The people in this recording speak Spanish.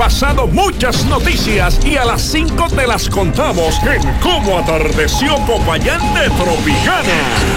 pasado muchas noticias y a las 5 te las contamos en Cómo Atardeció Popayán de Tropicana.